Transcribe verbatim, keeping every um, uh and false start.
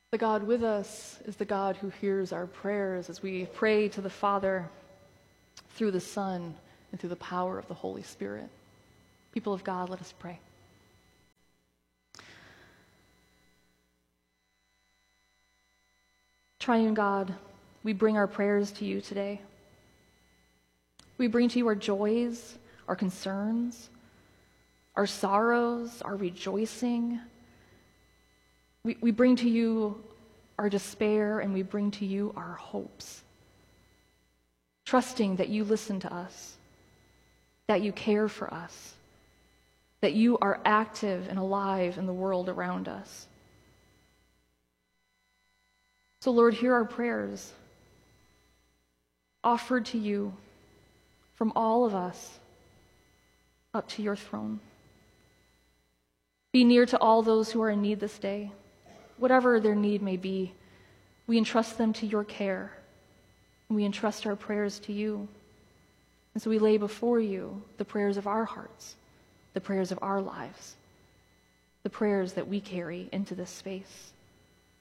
The God with us is the God who hears our prayers as we pray to the Father through the Son and through the power of the Holy Spirit. People of God, let us pray. Triune God, we bring our prayers to you today. We bring to you our joys, our concerns, our sorrows, our rejoicing. We, we bring to you our despair, and we bring to you our hopes, trusting that you listen to us, that you care for us, that you are active and alive in the world around us. So, Lord, hear our prayers, offered to you from all of us up to your throne. Be near to all those who are in need this day. Whatever their need may be, we entrust them to your care, and we entrust our prayers to you. And so we lay before you the prayers of our hearts, the prayers of our lives, the prayers that we carry into this space.